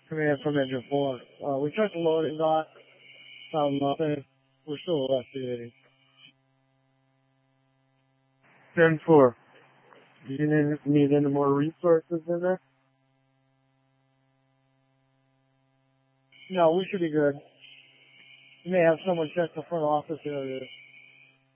command from engine 4. We tried to load it, not found nothing. We're still investigating. 10-4. Do you need any more resources in there? No, we should be good. You may have someone check the front office area.